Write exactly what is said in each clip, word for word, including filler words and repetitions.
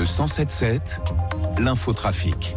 Le cent sept sept, l'infotrafic.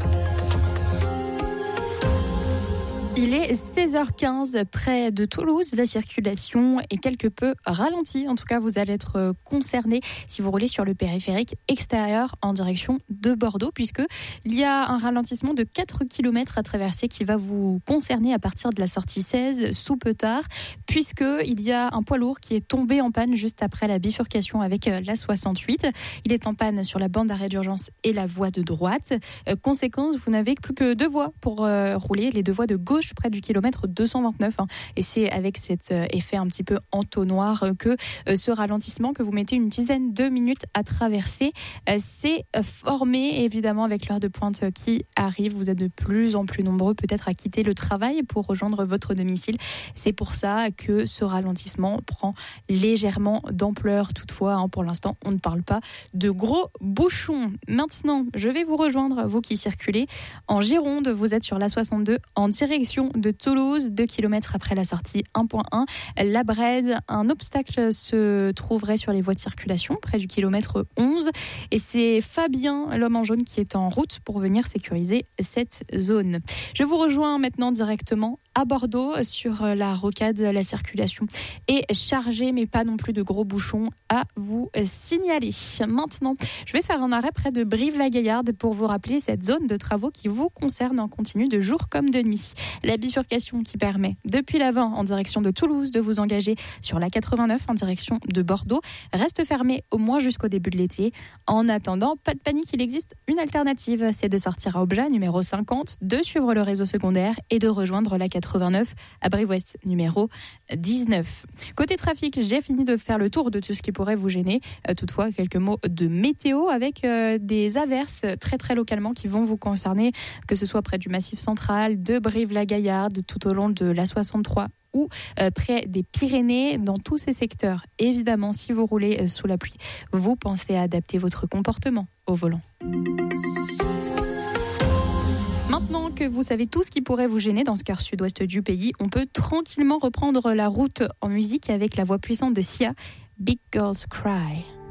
Il est seize heures quinze près de Toulouse. La circulation est quelque peu ralentie. En tout cas, vous allez être concerné si vous roulez sur le périphérique extérieur en direction de Bordeaux, puisqu'il y a un ralentissement de quatre kilomètres à traverser qui va vous concerner à partir de la sortie seize sous Peutard, puisqu'il y a un poids lourd qui est tombé en panne juste après la bifurcation avec la soixante-huit. Il est en panne sur la bande d'arrêt d'urgence et la voie de droite. Euh, conséquence, vous n'avez plus que deux voies pour euh, rouler, les deux voies de gauche près du kilomètre deux cent vingt-neuf. Hein. Et c'est avec cet euh, effet un petit peu entonnoir euh, que euh, ce ralentissement que vous mettez une dizaine de minutes à traverser euh, s'est euh, formé, évidemment, avec l'heure de pointe euh, qui arrive. Vous êtes de plus en plus nombreux peut-être à quitter le travail pour rejoindre votre domicile. C'est pour ça que ce ralentissement prend légèrement d'ampleur. Toutefois, hein, pour l'instant, on ne parle pas de gros bouchons. Maintenant, je vais vous rejoindre, vous qui circulez en Gironde. Vous êtes sur l'A soixante-deux en direction de Toulouse, deux kilomètres après la sortie un point un. La Brède, un obstacle se trouverait sur les voies de circulation, près du kilomètre onze. Et c'est Fabien, l'homme en jaune, qui est en route pour venir sécuriser cette zone. Je vous rejoins maintenant directement à Bordeaux, sur la rocade. La circulation est chargée, mais pas non plus de gros bouchons à vous signaler. Maintenant, je vais faire un arrêt près de Brive-la-Gaillarde pour vous rappeler cette zone de travaux qui vous concerne en continu de jour comme de nuit. La bifurcation qui permet, depuis l'avant en direction de Toulouse, de vous engager sur la quatre-vingt-neuf en direction de Bordeaux, reste fermée au moins jusqu'au début de l'été. En attendant, pas de panique, il existe une alternative, c'est de sortir à Obja, numéro cinquante, de suivre le réseau secondaire et de rejoindre la quatre-vingt-neuf à Brive-Ouest, numéro dix-neuf. Côté trafic, j'ai fini de faire le tour de tout ce qui pourrait vous gêner. Euh, toutefois, quelques mots de météo avec euh, des averses très très localement qui vont vous concerner, que ce soit près du Massif central, de Brive-la-Gaillarde, tout au long de l'A soixante-trois ou euh, près des Pyrénées, dans tous ces secteurs. Évidemment, si vous roulez euh, sous la pluie, vous pensez à adapter votre comportement au volant. Maintenant que vous savez tout ce qui pourrait vous gêner dans ce quart sud-ouest du pays, on peut tranquillement reprendre la route en musique avec la voix puissante de Sia, Big Girls Cry.